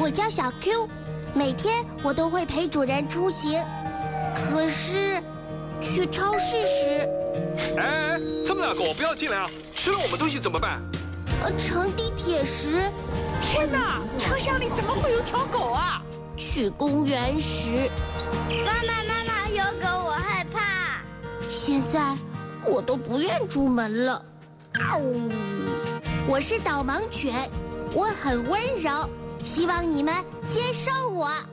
我叫小 Q， 每天我都会陪主人出行。可是，去超市时， 哎，他们两个不要进来啊！吃了我们东西怎么办？ 乘地铁时， 天哪，车厢里怎么会有条狗啊？ 去公园时， 妈妈，有狗我害怕。 现在我都不愿出门了。我是导盲犬，我很温柔，希望你们接受我。